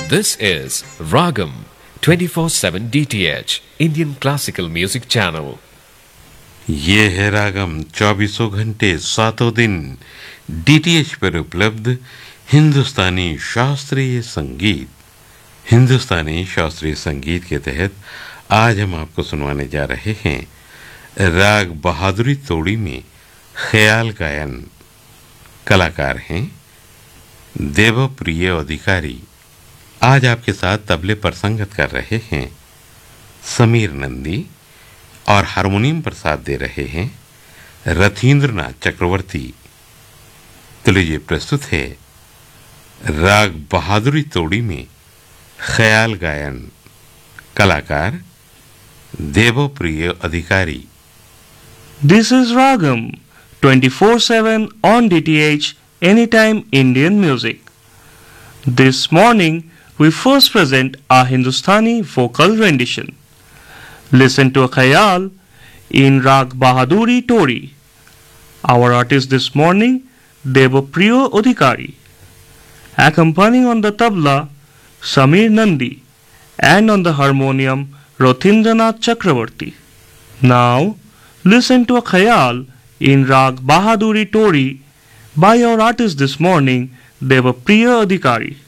This is Ragam 24/7 DTH Indian Classical Music Channel. ये है रागम 24 घंटे 7 दिन डीटीएच पर उपलब्ध हिंदुस्तानी शास्त्रीय संगीत। हिंदुस्तानी शास्त्रीय संगीत के तहत आज हम आपको सुनवाने जा रहे हैं राग बहादुरी तोड़ी में ख्याल गायन। कलाकार हैं देवप्रिय अधिकारी। आज आपके साथ तबले पर संगत कर रहे हैं समीर नंदी और हारमोनियम पर साथ दे रहे हैं रथींद्रनाथ चक्रवर्ती। तो लीजिए प्रस्तुत है राग बहादुरी तोड़ी में ख्याल गायन। कलाकार देवप्रिय अधिकारी। This is Ragam 24/7 on DTH Anytime Indian Music. This morning we first present our Hindustani vocal rendition. Listen to a khayal in Rag Bahaduri Tori. Our artist this morning, Devapriya Adhikari. Accompanying on the tabla, Samir Nandi, and on the harmonium, Rothindranath Chakravarti. Now, listen to a khayal in Rag Bahaduri Tori by our artist this morning, Devapriya Adhikari.